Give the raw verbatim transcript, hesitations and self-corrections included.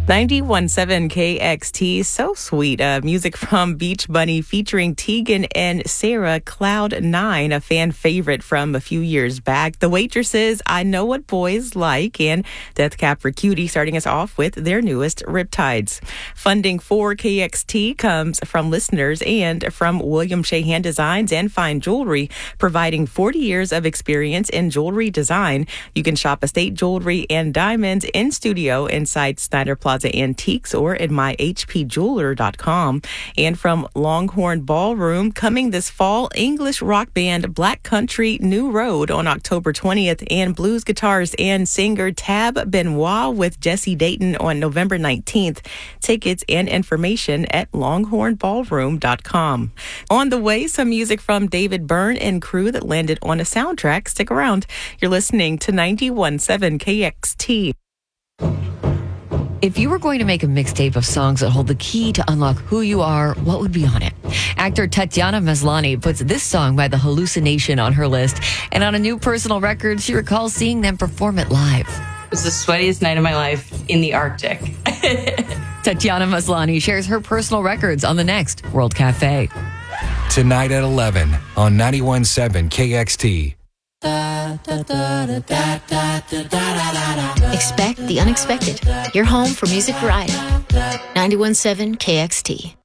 ninety-one point seven K X T, so sweet. Uh, music from Beach Bunny featuring Tegan and Sarah, Cloud nine, a fan favorite from a few years back. The Waitresses, I Know What Boys Like, and Death Cab for Cutie starting us off with their newest, Riptides. Funding for K X T comes from listeners and from William Shahan Designs and Fine Jewelry, providing forty years of experience in jewelry design. You can shop estate jewelry and diamonds in studio inside Snyder Plaza Antiques or at my h p jeweler dot com. And from Longhorn Ballroom, coming this fall, English rock band Black Country New Road on October twentieth, and blues guitarist and singer Tab Benoit with Jesse Dayton on November nineteenth. Tickets and information at longhorn ballroom dot com. On the way, some music from David Byrne and crew that landed on a soundtrack. Stick around. You're listening to ninety-one point seven K X T. If you were going to make a mixtape of songs that hold the key to unlock who you are, what would be on it? Actor Tatiana Maslany puts this song by The Hallucination on her list. And on a new personal record, she recalls seeing them perform it live. It was the sweatiest night of my life in the Arctic. Tatiana Maslany shares her personal records on the next World Cafe. Tonight at eleven on ninety-one point seven K X T. Expect the unexpected. You're home for music variety. ninety-one point seven K X T.